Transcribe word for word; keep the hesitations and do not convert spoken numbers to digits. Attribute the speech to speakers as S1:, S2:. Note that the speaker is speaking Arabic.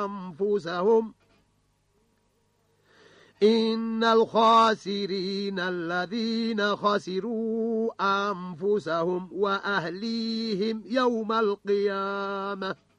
S1: أنفسهم إن الخاسرين الذين خسروا أنفسهم وأهليهم يوم القيامة